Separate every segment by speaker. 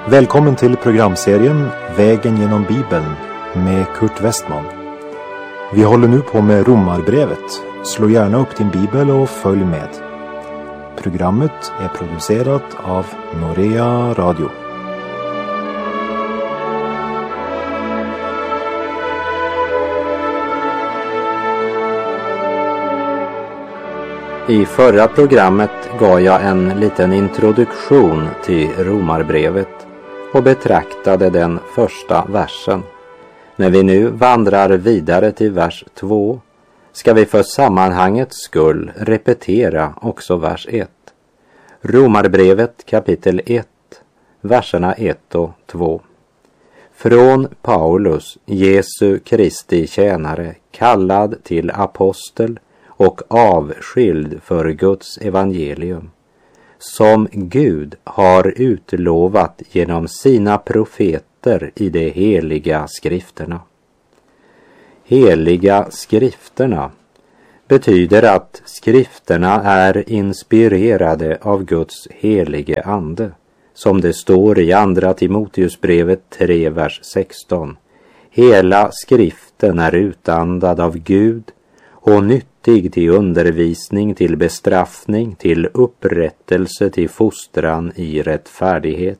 Speaker 1: Välkommen till programserien Vägen genom Bibeln med Kurt Westman. Vi håller nu på med Romarbrevet. Slå gärna upp din bibel och följ med. Programmet är producerat av Norea Radio.
Speaker 2: I förra programmet gav jag en liten introduktion till Romarbrevet och betraktade den första versen. När vi nu vandrar vidare till vers 2 ska vi för sammanhangets skull repetera också vers 1. Romarbrevet kapitel 1, verserna 1 och 2. Från Paulus, Jesu Kristi tjänare, kallad till apostel och avskild för Guds evangelium, som Gud har utlovat genom sina profeter i de heliga skrifterna. Heliga skrifterna betyder att skrifterna är inspirerade av Guds helige ande, som det står i andra Timoteusbrevet 3, vers 16. Hela skriften är utandad av Gud och nyttig till undervisning, till bestraffning, till upprättelse, till fostran i rättfärdighet.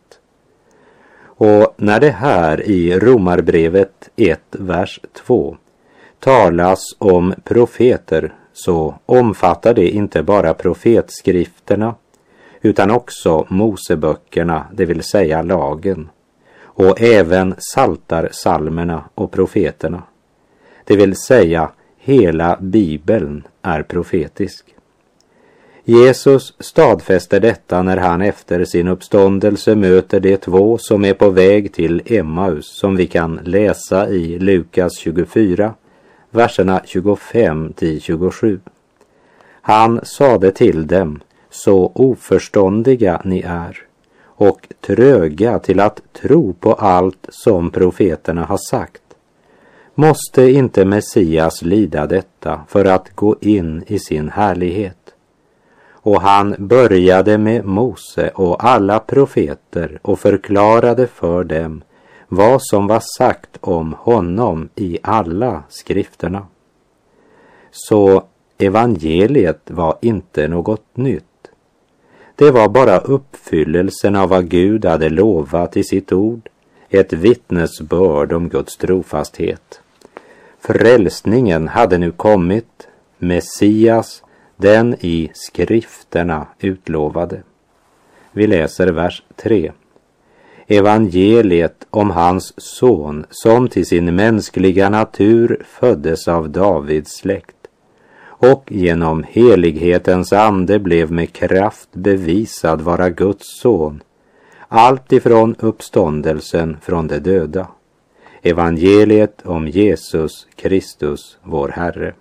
Speaker 2: Och när det här i Romarbrevet 1, vers 2 talas om profeter, så omfattar det inte bara profetskrifterna utan också Moseböckerna, det vill säga lagen, och även psaltarpsalmerna och profeterna. Det vill säga hela Bibeln är profetisk. Jesus stadfäster detta när han efter sin uppståndelse möter de två som är på väg till Emmaus, som vi kan läsa i Lukas 24, verserna 25-27. Han sade till dem: så oförståndiga ni är och tröga till att tro på allt som profeterna har sagt. Måste inte Messias lida detta för att gå in i sin härlighet? Och han började med Mose och alla profeter och förklarade för dem vad som var sagt om honom i alla skrifterna. Så evangeliet var inte något nytt. Det var bara uppfyllelsen av vad Gud hade lovat i sitt ord, ett vittnesbörd om Guds trofasthet. Frälsningen hade nu kommit, Messias, den i skrifterna utlovade. Vi läser vers 3. Evangeliet om hans son, som till sin mänskliga natur föddes av Davids släkt och genom helighetens ande blev med kraft bevisad vara Guds son, allt ifrån uppståndelsen från de döda. Evangeliet om Jesus Kristus, vår Herre.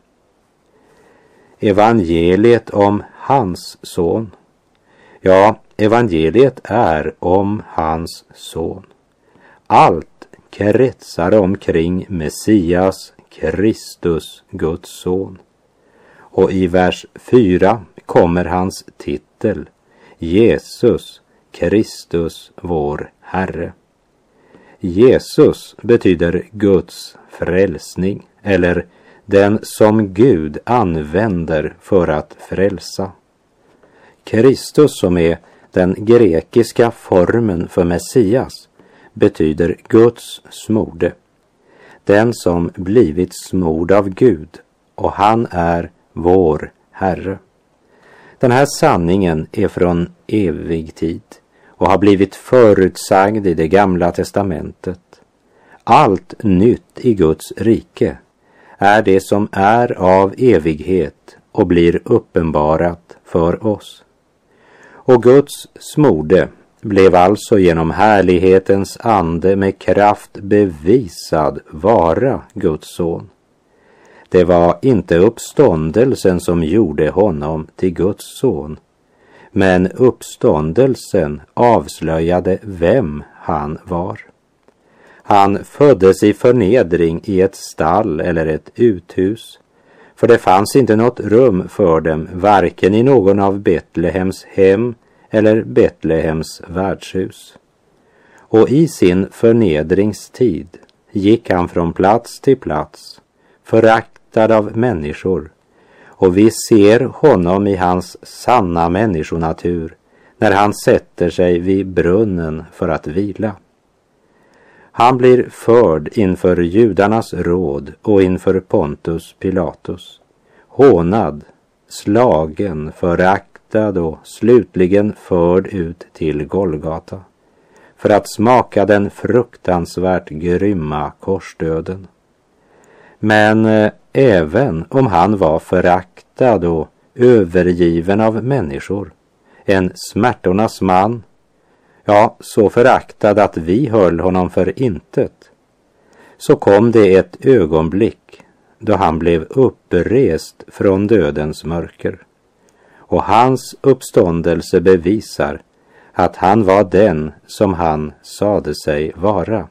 Speaker 2: Evangeliet om hans son. Ja, evangeliet är om hans son. Allt kretsar omkring Messias, Kristus, Guds son. Och i vers 4 kommer hans titel: Jesus Kristus, vår Herre. Jesus betyder Guds frälsning, eller den som Gud använder för att frälsa. Kristus, som är den grekiska formen för Messias, betyder Guds smorde, den som blivit smord av Gud, och han är vår Herre. Den här sanningen är från evig tid och har blivit förutsagd i det gamla testamentet. Allt nytt i Guds rike är det som är av evighet och blir uppenbarat för oss. Och Guds smorde blev alltså genom härlighetens ande med kraft bevisad vara Guds son. Det var inte uppståndelsen som gjorde honom till Guds son, men uppståndelsen avslöjade vem han var. Han föddes i förnedring i ett stall eller ett uthus, för det fanns inte något rum för dem, varken i någon av Betlehems hem eller Betlehems värdshus. och i sin förnedringstid gick han från plats till plats, föraktad av människor, och vi ser honom i hans sanna människonatur när han sätter sig vid brunnen för att vila. Han blir förd inför judarnas råd och inför Pontus Pilatus, hånad, slagen, föraktad och slutligen förd ut till Golgata för att smaka den fruktansvärt grymma korsdöden. Men även om han var föraktad och övergiven av människor, en smärtornas man, ja, så föraktad att vi höll honom för intet, så kom det ett ögonblick då han blev upprest från dödens mörker. Och hans uppståndelse bevisar att han var den som han sade sig vara.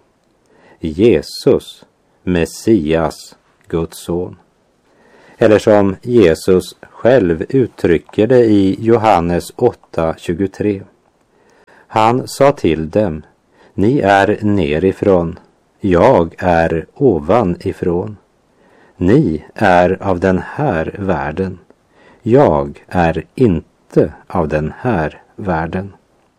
Speaker 2: Jesus, Messias, Guds son. Eller som Jesus själv uttrycker det i Johannes 8:23. Han sa till dem: ni är nerifrån, jag är ovanifrån. Ni är av den här världen, jag är inte av den här världen.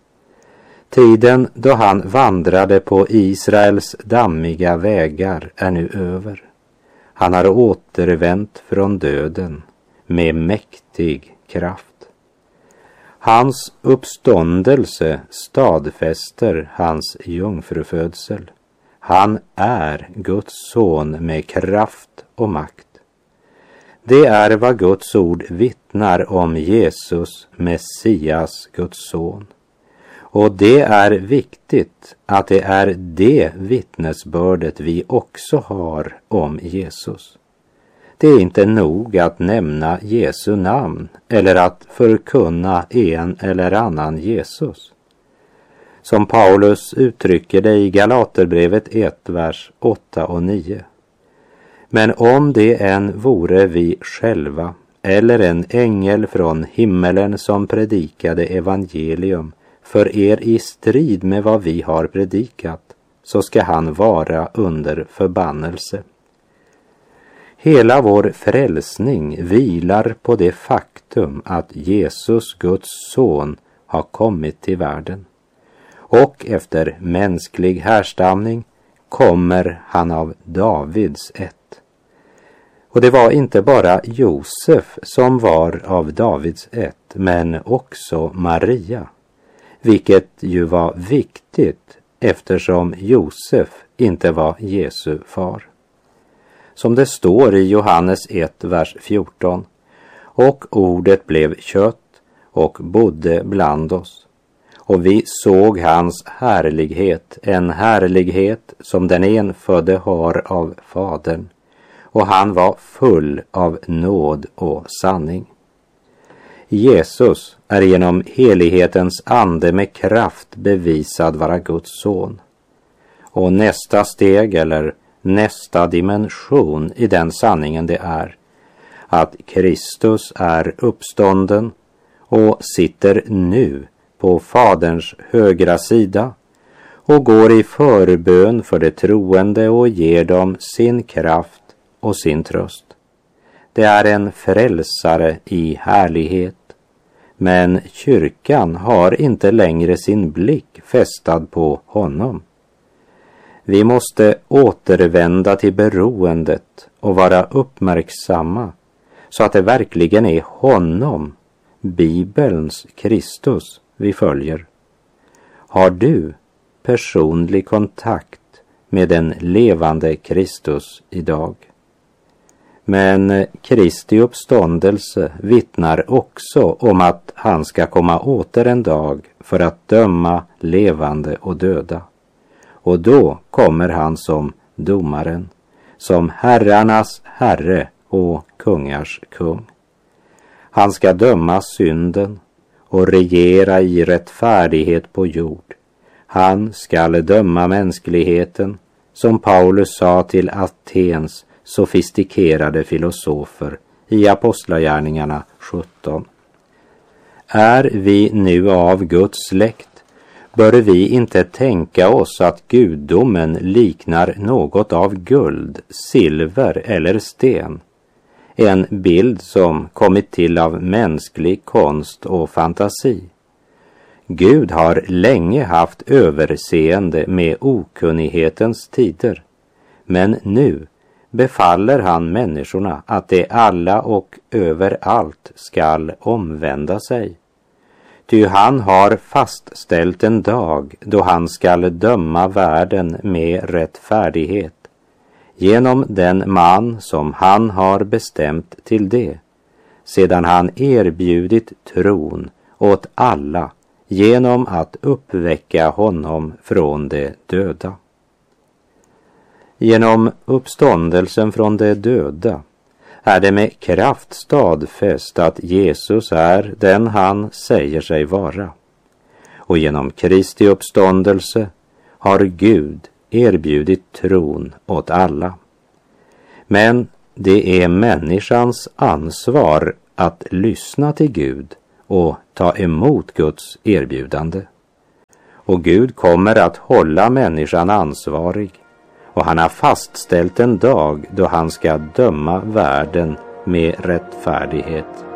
Speaker 2: Tiden då han vandrade på Israels dammiga vägar är nu över. Han har återvänt från döden med mäktig kraft. Hans uppståndelse stadfäster hans jungfrufödsel. Han är Guds son med kraft och makt. Det är vad Guds ord vittnar om Jesus, Messias, Guds son. Och det är viktigt att det är det vittnesbördet vi också har om Jesus. Det är inte nog att nämna Jesu namn eller att förkunna en eller annan Jesus. Som Paulus uttrycker det i Galaterbrevet 1, vers 8 och 9. Men om det än vore vi själva eller en ängel från himmelen som predikade evangelium för er i strid med vad vi har predikat, så ska han vara under förbannelse. Hela vår frälsning vilar på det faktum att Jesus, Guds son, har kommit till världen. Och efter mänsklig härstamning kommer han av Davids ett. Och det var inte bara Josef som var av Davids ett, men också Maria. Vilket ju var viktigt eftersom Josef inte var Jesu far. Som det står i Johannes 1, vers 14. Och ordet blev kött och bodde bland oss. Och vi såg hans härlighet, en härlighet som den enfödde har av Fadern. Och han var full av nåd och sanning. Jesus är genom helighetens ande med kraft bevisad vara Guds son. Och nästa steg eller nästa dimension i den sanningen det är att Kristus är uppstånden och sitter nu på Faderns högra sida och går i förbön för de troende och ger dem sin kraft och sin tröst. Det är en frälsare i härlighet, men kyrkan har inte längre sin blick fästad på honom. Vi måste återvända till beroendet och vara uppmärksamma så att det verkligen är honom, Bibelns Kristus, vi följer. Har du personlig kontakt med den levande Kristus idag? Men Kristi uppståndelse vittnar också om att han ska komma åter en dag för att döma levande och döda. Och då kommer han som domaren, som herrarnas herre och kungars kung. Han ska döma synden och regera i rättfärdighet på jord. Han skall döma mänskligheten, som Paulus sa till Atens sofistikerade filosofer i Apostlagärningarna 17. Är vi nu av Guds släkt, bör vi inte tänka oss att gudomen liknar något av guld, silver eller sten, en bild som kommit till av mänsklig konst och fantasi. Gud har länge haft överseende med okunnighetens tider, men nu befaller han människorna att de alla och överallt skall omvända sig. Ty han har fastställt en dag då han skall döma världen med rättfärdighet genom den man som han har bestämt till det, sedan han erbjudit tron åt alla genom att uppväcka honom från de döda. Genom uppståndelsen från de döda är det med kraft stadfäst att Jesus är den han säger sig vara. Och genom Kristi uppståndelse har Gud erbjudit tron åt alla. Men det är människans ansvar att lyssna till Gud och ta emot Guds erbjudande. Och Gud kommer att hålla människan ansvarig, och han har fastställt en dag då han ska döma världen med rättfärdighet.